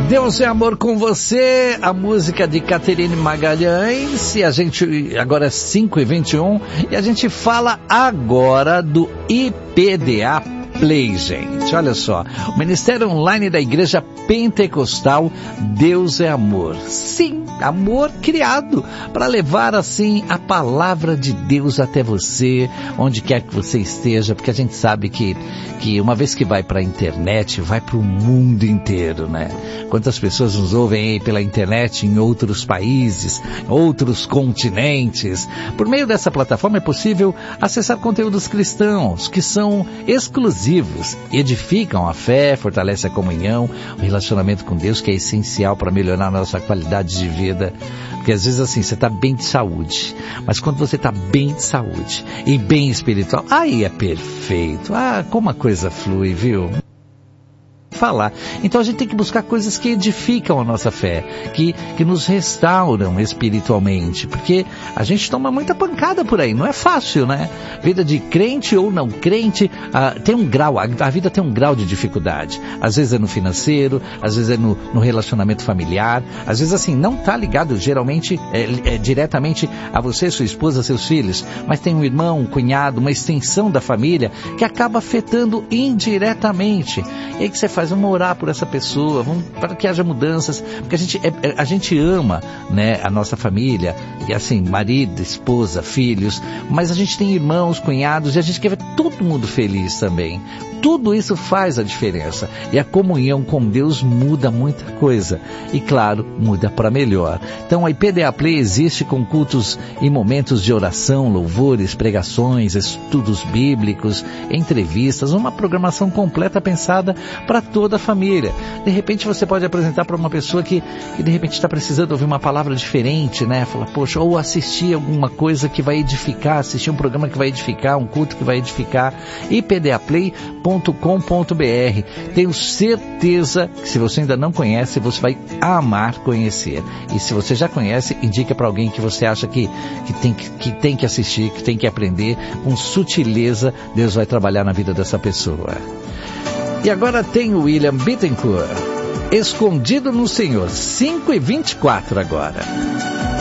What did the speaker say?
Deus é amor com você, a música de Caterine Magalhães, e a gente, agora é 5h21, e a gente fala agora do IPDA Play, gente. Olha só, o Ministério Online da Igreja Pentecostal Deus é Amor. Sim, amor criado para levar assim a palavra de Deus até você, onde quer que você esteja, porque a gente sabe que uma vez que vai para a internet, vai para o mundo inteiro, né? Quantas pessoas nos ouvem aí pela internet em outros países, outros continentes. Por meio dessa plataforma é possível acessar conteúdos cristãos que são exclusivos, edificam a fé, fortalecem a comunhão, o relacionamento com Deus, que é essencial para melhorar a nossa qualidade de vida. Porque às vezes assim, você está bem de saúde, mas quando você está bem de saúde e bem espiritual, aí é perfeito. Ah, como a coisa flui, viu? Falar. Então a gente tem que buscar coisas que edificam a nossa fé, que nos restauram espiritualmente, porque a gente toma muita pancada por aí, não é fácil, né? Vida de crente ou não crente, tem um grau, a vida tem um grau de dificuldade. Às vezes é no financeiro, às vezes é no relacionamento familiar, às vezes assim, não está ligado geralmente, diretamente a você, sua esposa, seus filhos, mas tem um irmão, um cunhado, uma extensão da família que acaba afetando indiretamente. E aí que você faz, vamos orar por essa pessoa, para que haja mudanças, porque a gente ama, né, a nossa família, e assim, marido, esposa, filhos, mas a gente tem irmãos, cunhados, e a gente quer ver todo mundo feliz também. Tudo isso faz a diferença, e a comunhão com Deus muda muita coisa, e claro, muda para melhor. Então a IPDA Play existe com cultos e momentos de oração, louvores, pregações, estudos bíblicos, entrevistas, uma programação completa pensada para toda a família. De repente você pode apresentar para uma pessoa que de repente está precisando ouvir uma palavra diferente, né? Falar, poxa, ou assistir alguma coisa que vai edificar, assistir um programa que vai edificar, um culto que vai edificar. IPDAplay.com.br. Tenho certeza que se você ainda não conhece, você vai amar conhecer. E se você já conhece, indica para alguém que você acha que tem que assistir, que tem que aprender. Com sutileza, Deus vai trabalhar na vida dessa pessoa. E agora tem o William Bittencourt, Escondido no Senhor, 5h24 agora.